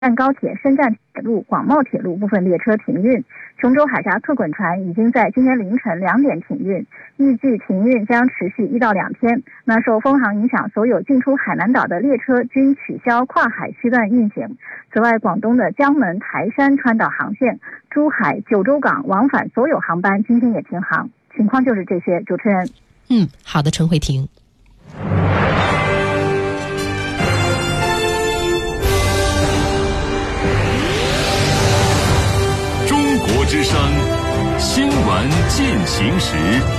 站高铁、深站铁路、广茂铁路部分列车停运。琼州海峡客滚船已经在今天凌晨2点停运，预计停运将持续1到2天。那受风航影响，所有进出海南岛的列车均取消跨海区段运行。此外，广东的江门、台山川岛航线、珠海、九州港往返所有航班今天也停航。情况就是这些，主持人。 好的，陈慧婷。 中国之声新闻进行时。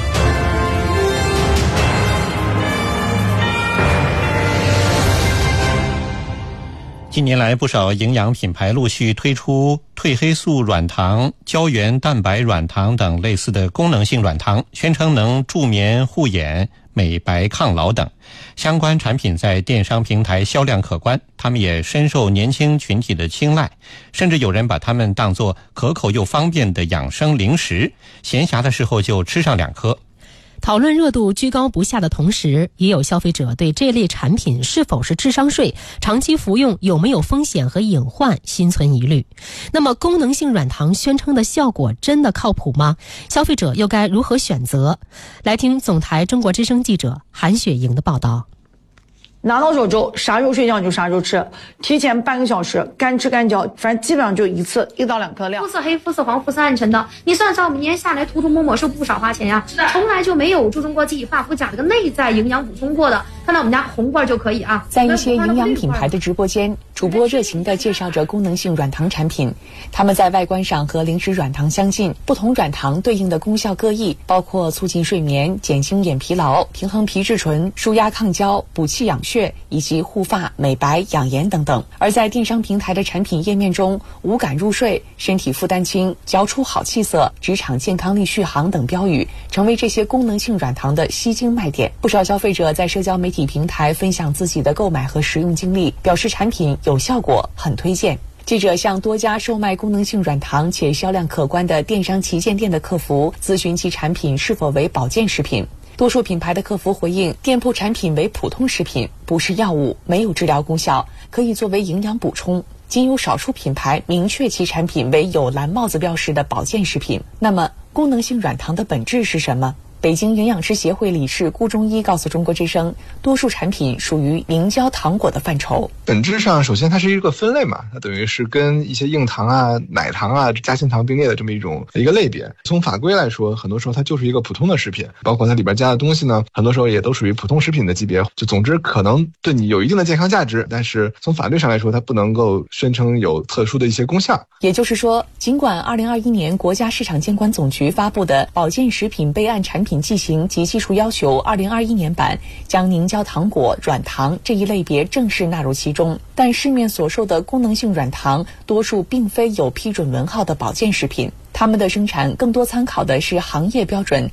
近年来，不少营养品牌陆续推出褪黑素软糖、胶原蛋白软糖等类似的功能性软糖，宣称能助眠护眼、美白抗老等。相关产品在电商平台销量可观，他们也深受年轻群体的青睐，甚至有人把它们当作可口又方便的养生零食，闲暇的时候就吃上2颗。 讨论热度居高不下的同时，也有消费者对这类产品是否是智商税、长期服用有没有风险和隐患心存疑虑。那么功能性软糖宣称的效果真的靠谱吗？消费者又该如何选择？来听总台中国之声记者韩雪莹的报道。 拿到手之后，啥时候睡觉就啥时候吃，提前半个小时，干吃干嚼，反正基本上就一次1到2颗量。 肤色黑、肤色黄、肤色暗沉的，你算算我们年下来涂涂抹抹是不少花钱呀，从来就没有注重过自己发肤甲这个内在营养补充过的。看到我们家红罐就可以啊。 在一些营养品牌的直播间，主播热情地介绍着功能性软糖产品，它们在外观上和零食软糖相近，不同软糖对应的功效各异，包括促进睡眠、减轻眼疲劳、平衡皮质醇、舒压抗焦、补气养血，以及护发、美白、养颜等等。而在电商平台的产品页面中，无感入睡、身体负担轻、嚼出好气色、职场健康力续航等标语，成为这些功能性软糖的吸睛卖点。不少消费者在社交媒体平台分享自己的购买和使用经历，表示产品有效果，很推荐。记者向多家售卖功能性软糖且销量可观的电商旗舰店的客服咨询其产品是否为保健食品。多数品牌的客服回应，店铺产品为普通食品，不是药物，没有治疗功效，可以作为营养补充。仅有少数品牌明确其产品为有蓝帽子标识的保健食品。那么，功能性软糖的本质是什么？北京营养师协会理事顾中医告诉中国之声，多数产品属于凝胶糖果的范畴。 本质上，首先它是一个分类嘛，它等于是跟一些硬糖啊、奶糖啊、夹心糖并列的这么一个类别。从法规来说，很多时候它就是一个普通的食品，包括它里边加的东西呢，很多时候也都属于普通食品的级别。就总之，可能对你有一定的健康价值，但是从法律上来说，它不能够宣称有特殊的一些功效。 也就是说，尽管2021年国家市场监管总局发布的保健食品备案产品剂型及技术要求2021年版将凝胶糖果、软糖这一类别正式纳入其中，但市面所售的功能性软糖多数并非有批准文号的保健食品，它们的生产更多参考的是行业标准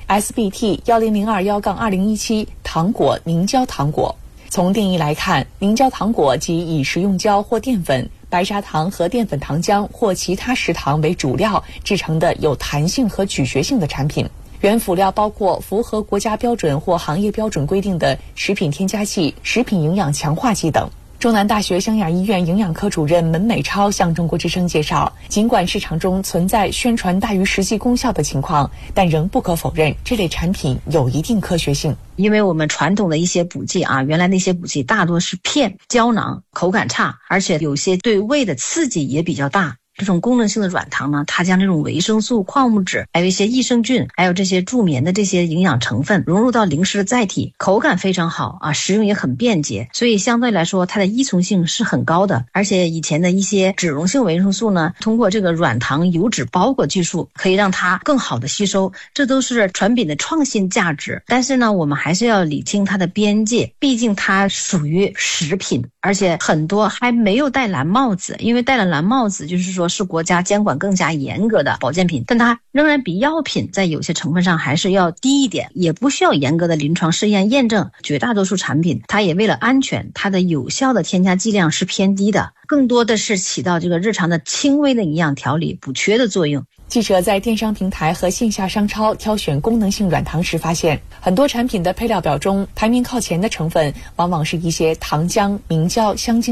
SBT10021-2017 糖果凝胶糖果。从定义来看，凝胶糖果即以食用胶或淀粉、白砂糖和淀粉糖浆或其他食糖为主料制成的有弹性和咀嚼性的产品。原辅料包括符合国家标准或行业标准规定的食品添加剂、食品营养强化剂等。中南大学湘雅医院营养科主任门美超向中国之声介绍，尽管市场中存在宣传大于实际功效的情况，但仍不可否认这类产品有一定科学性。 因为我们传统的一些补剂啊，原来那些补剂大多是片、胶囊，口感差，而且有些对胃的刺激也比较大。这种功能性的软糖呢，它将这种维生素、矿物质，还有一些益生菌，还有这些助眠的这些营养成分融入到零食的载体，口感非常好啊，食用也很便捷，所以相对来说它的依从性是很高的。而且以前的一些脂溶性维生素呢，通过这个软糖油脂包裹技术，可以让它更好的吸收，这都是产品的创新价值。但是呢，我们还是要理清它的边界，毕竟它属于食品，而且很多还没有戴蓝帽子，因为戴了蓝帽子就是说是国家监管更加严格的保健品，但它仍然比药品在有些成分上还是要低一点，也不需要严格的临床试验验证。绝大多数产品它也为了安全，它的有效的添加剂量是偏低的，更多的是起到这个日常的轻微的营养调理补缺的作用。 记者在电商平台和线下商超挑选功能性软糖时发现，很多产品的配料表中排名靠前的成分往往是一些糖浆、明胶、香精等。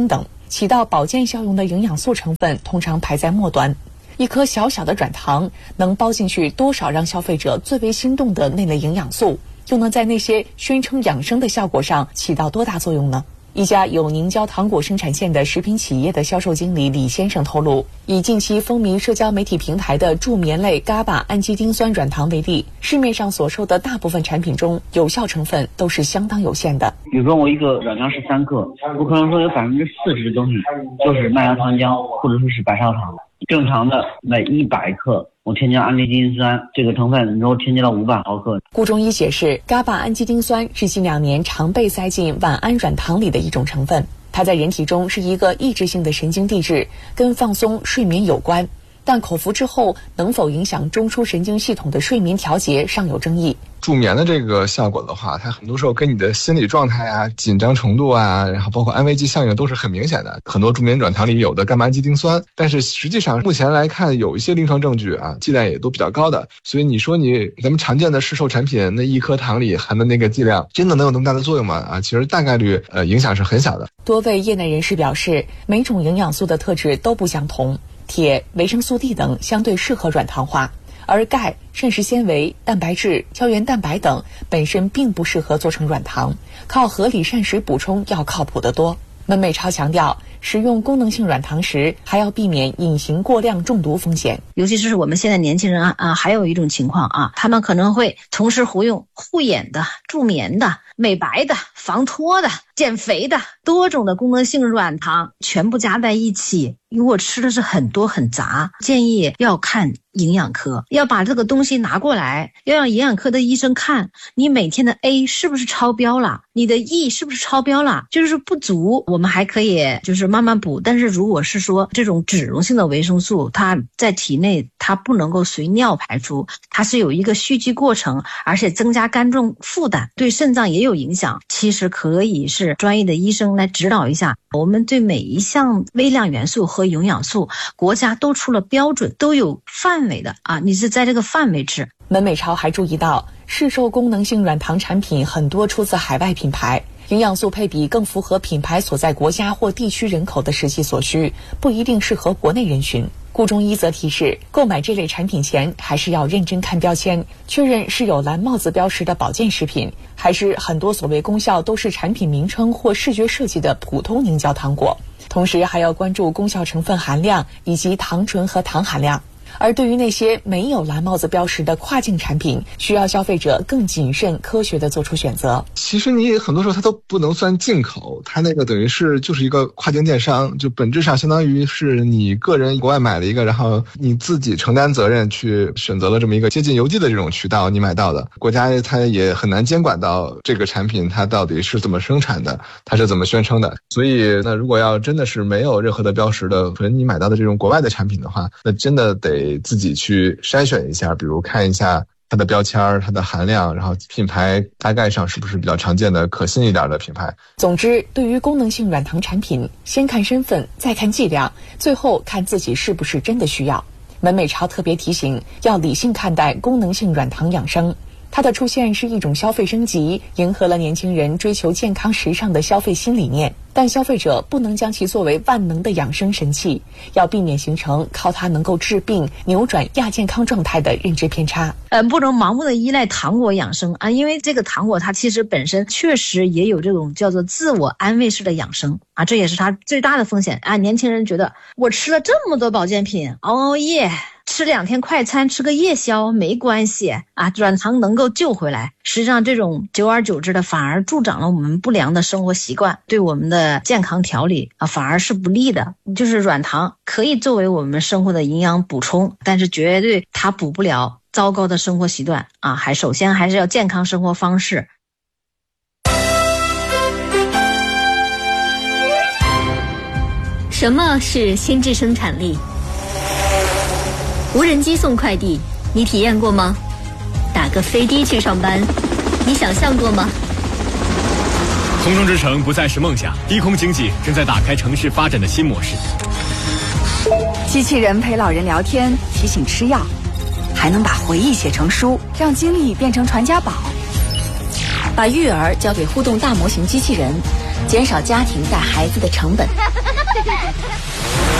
起到保健效用的营养素成分通常排在末端。一颗小小的软糖能包进去多少让消费者最为心动的那类营养素，又能在那些宣称养生的效果上起到多大作用呢？一家有凝胶糖果生产线的食品企业的销售经理李先生透露，以近期风靡社交媒体平台的助眠类GABA氨基丁酸软糖为例，市面上所售的大部分产品中，有效成分都是相当有限的。 比如说我一个软糖是3克，我可能说有40%的东西就是麦芽糖浆或者说是白砂糖。正常的每100克我添加氨基丁酸这个成分，然后添加到500毫克。 顾中医解释，GABA氨基丁酸是近2年常被塞进晚安软糖里的一种成分，它在人体中是一个抑制性的神经递质，跟放松、睡眠有关。但口服之后能否影响中枢神经系统的睡眠调节尚有争议。 助眠的这个效果的话，它很多时候跟你的心理状态啊、紧张程度啊，然后包括安慰剂效应都是很明显的。很多助眠软糖里有的伽马氨基丁酸，但是实际上目前来看，有一些临床证据啊，剂量也都比较高的。所以你说咱们常见的市售产品那一颗糖里含的那个剂量，真的能有那么大的作用吗？啊，其实大概率影响是很小的。 多位业内人士表示，每种营养素的特质都不相同。铁、维生素 D 等相对适合软糖化，而钙、膳食纤维、蛋白质、胶原蛋白等本身并不适合做成软糖，靠合理膳食补充要靠谱得多。门美超强调，使用功能性软糖时还要避免隐形过量中毒风险。 尤其是我们现在年轻人还有一种情况啊，他们可能会同时服用护眼的、助眠的、美白的、防脱的、减肥的多种的功能性软糖全部加在一起，如果吃的是很多很杂，建议要看营养科，要把这个东西拿过来，要让营养科的医生看你每天的 A 是不是超标了，你的 E 是不是超标了，就是不足我们还可以就是慢慢补。但是如果是说这种脂溶性的维生素，它在体内它不能够随尿排出，它是有一个蓄积过程，而且增加肝脏负担，对肾脏也有影响。其实可以是专业的医生来指导一下。我们对每一项微量元素和营养素，国家都出了标准，都有范围的啊，你是在这个范围吃。 门美超还注意到，市售功能性软糖产品很多出自海外品牌，营养素配比更符合品牌所在国家或地区人口的实际所需，不一定适合国内人群。顾中医则提示，购买这类产品前还是要认真看标签，确认是有蓝帽子标识的保健食品，还是很多所谓功效都是产品名称或视觉设计的普通凝胶糖果。同时还要关注功效成分含量以及糖醇和糖含量。而对于那些没有蓝帽子标识的跨境产品，需要消费者更谨慎科学地做出选择。 其实你很多时候它都不能算进口，它那个等于是就是一个跨境电商，就本质上相当于是你个人国外买了一个，然后你自己承担责任去选择了这么一个接近邮寄的这种渠道，你买到的，国家它也很难监管到这个产品它到底是怎么生产的，它是怎么宣称的。所以那如果要真的是没有任何的标识的纯你买到的这种国外的产品的话，那真的得自己去筛选一下，比如看一下它的标签、它的含量，然后品牌大概上是不是比较常见的可信一点的品牌。 总之，对于功能性软糖产品，先看身份，再看剂量，最后看自己是不是真的需要。门美超特别提醒，要理性看待功能性软糖养生。它的出现是一种消费升级，迎合了年轻人追求健康时尚的消费新理念，但消费者不能将其作为万能的养生神器，要避免形成靠它能够治病、扭转亚健康状态的认知偏差。 不能盲目的依赖糖果养生啊，因为这个糖果它其实本身确实也有这种叫做自我安慰式的养生啊，这也是它最大的风险啊。年轻人觉得我吃了这么多保健品，熬夜吃2天快餐，吃个夜宵没关系啊，软糖能够救回来。实际上这种久而久之的反而助长了我们不良的生活习惯，对我们的健康调理啊反而是不利的。就是软糖可以作为我们生活的营养补充，但是绝对它补不了糟糕的生活习惯啊，首先还是要健康生活方式。 什么是心智生产力？无人机送快递，你体验过吗？打个飞的去上班，你想象过吗？ 空中之城不再是梦想，低空经济正在打开城市发展的新模式。 机器人陪老人聊天，提醒吃药，还能把回忆写成书，让经历变成传家宝。 把育儿交给互动大模型机器人，减少家庭带孩子的成本。 对。